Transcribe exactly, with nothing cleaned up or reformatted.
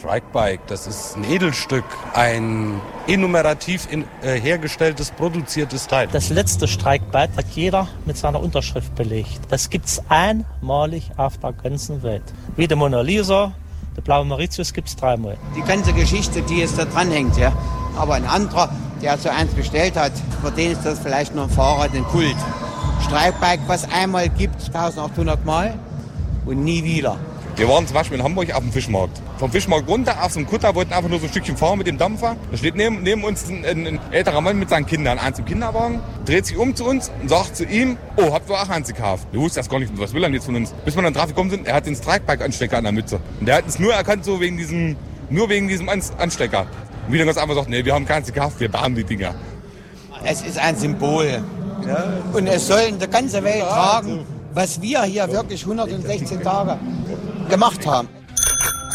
Strikebike, das ist ein Edelstück, ein enumerativ in, äh, hergestelltes, produziertes Teil. Das letzte Strikebike hat jeder mit seiner Unterschrift belegt. Das gibt's einmalig auf der ganzen Welt. Wie die Mona Lisa, der blaue Mauritius gibt's dreimal. Die ganze Geschichte, die jetzt da dran hängt, ja. Aber ein anderer, der so eins bestellt hat, für den ist das vielleicht noch ein Fahrrad, ein Kult. Strikebike, was einmal gibt, eintausendachthundert Mal und nie wieder. Wir waren zum Beispiel in Hamburg auf dem Fischmarkt. Vom Fischmarkt runter auf so einem Kutter, wollten einfach nur so ein Stückchen fahren mit dem Dampfer. Da steht neben, neben uns ein, ein, ein älterer Mann mit seinen Kindern, eins im Kinderwagen, dreht sich um zu uns und sagt zu ihm, oh, habt ihr auch eins gekauft? Wir wussten das gar nicht, was will er jetzt von uns? Bis wir dann drauf gekommen sind, er hat den Strikebike-Anstecker an der Mütze. Und der hat es nur erkannt, so wegen diesem, nur wegen diesem Anstecker. Und wieder ganz einfach sagt, nee, wir haben keins gekauft, wir bauen die Dinger. Es ist ein Symbol. Ja. Und es soll in der ganzen Welt tragen, was wir hier wirklich hundertsechzehn Tage gemacht haben.